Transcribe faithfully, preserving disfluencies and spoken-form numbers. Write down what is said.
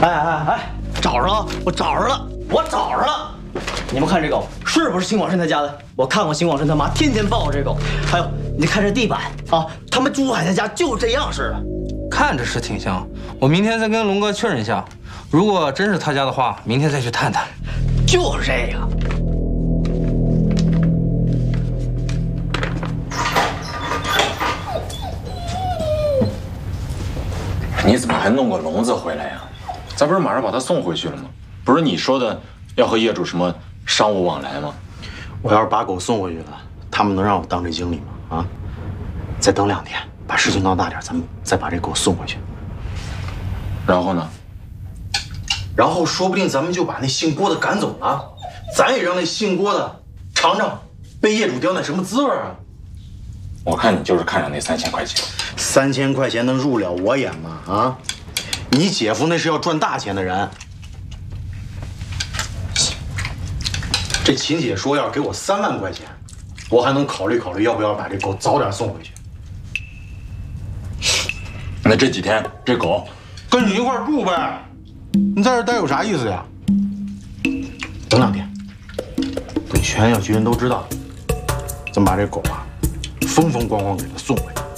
哎哎哎，找着了，我找着了，我找着了！你们看这狗是不是邢广深他家的？我看过邢广深他妈天天抱这狗。还有，你看这地板啊，他们朱海他家就这样似的。 看着是挺像，我明天再跟龙哥确认一下。如果真是他家的话，明天再去探探。 就是这个。 你怎么还弄个笼子回来呀？咱不是马上把它送回去了吗？不是你说的要和业主什么商务往来吗？ 我要是把狗送回去了，他们能让我当这经理吗？啊！再等两天，把事情闹大点，咱们再把这狗送回去。 然后呢？ 然后说不定咱们就把那姓郭的赶走了，咱也让那姓郭的尝尝被业主刁难什么滋味啊！ 我看你就是看上那三千块钱。 三千块钱能入了我眼吗？啊，你姐夫那是要赚大钱的人。这秦姐说要给我三万块钱，我还能考虑考虑要不要把这狗早点送回去。 那这几天这狗跟你一块住呗，你在这待有啥意思呀？等两天，等全小区人都知道，咱把这狗啊风风光光给它送回去。